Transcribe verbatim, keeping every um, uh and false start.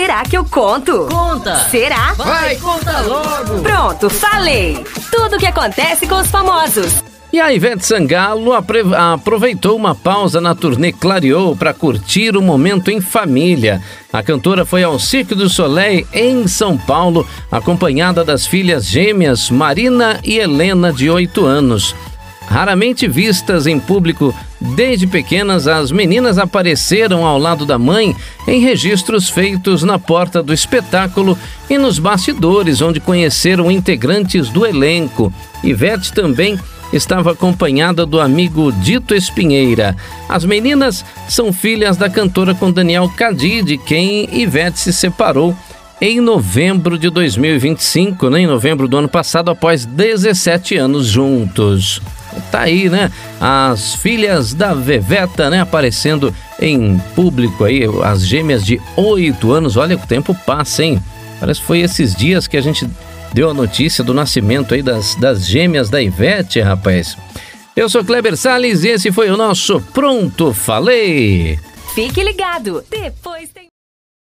Será que eu conto? Conta! Será? Vai, conta logo! Pronto, falei! Tudo o que acontece com os famosos. E a Ivete Sangalo apre- aproveitou uma pausa na turnê Clareou para curtir o momento em família. A cantora foi ao Cirque du Soleil em São Paulo, acompanhada das filhas gêmeas Marina e Helena, de oito anos. Raramente vistas em público desde pequenas, as meninas apareceram ao lado da mãe em registros feitos na porta do espetáculo e nos bastidores, onde conheceram integrantes do elenco. Ivete também estava acompanhada do amigo Dito Espinheira. As meninas são filhas da cantora com Daniel Cadi, de quem Ivete se separou em novembro de dois mil e vinte e cinco, né? Em novembro do ano passado, após dezessete anos juntos. Tá aí, né? As filhas da Veveta, né? Aparecendo em público aí, as gêmeas de oito anos. Olha, o tempo passa, hein? Parece que foi esses dias que a gente deu a notícia do nascimento aí das, das gêmeas da Ivete, rapaz. Eu sou Kleber Salles e esse foi o nosso Pronto Falei. Fique ligado, depois tem...